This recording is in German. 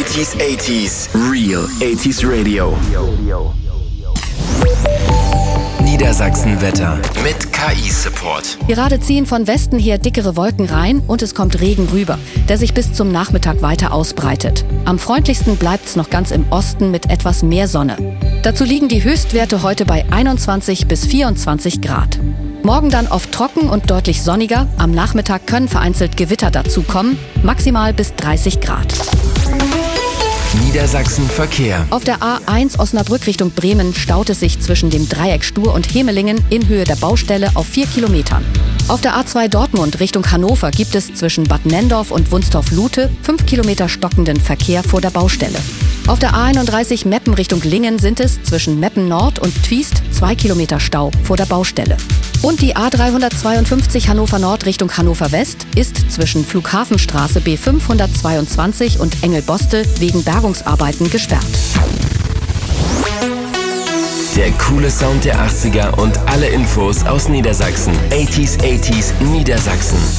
80s, Real 80s Radio. Niedersachsen-Wetter mit KI-Support. Gerade ziehen von Westen her dickere Wolken rein und es kommt Regen rüber, der sich bis zum Nachmittag weiter ausbreitet. Am freundlichsten bleibt's noch ganz im Osten mit etwas mehr Sonne. Dazu liegen die Höchstwerte heute bei 21 bis 24 Grad. Morgen dann oft trocken und deutlich sonniger. Am Nachmittag können vereinzelt Gewitter dazukommen, maximal bis 30 Grad. Niedersachsen Verkehr. Auf der A1 Osnabrück Richtung Bremen staut es sich zwischen dem Dreieck Stur und Hemelingen in Höhe der Baustelle auf 4 Kilometern. Auf der A2 Dortmund Richtung Hannover gibt es zwischen Bad Nenndorf und Wunstorf-Lute 5 Kilometer stockenden Verkehr vor der Baustelle. Auf der A31 Meppen Richtung Lingen sind es zwischen Meppen Nord und Twiest 2 Kilometer Stau vor der Baustelle. Und die A352 Hannover Nord Richtung Hannover West ist zwischen Flughafenstraße B522 und Engelboste wegen Bergungsarbeiten gesperrt. Der coole Sound der 80er und alle Infos aus Niedersachsen. 80s Niedersachsen.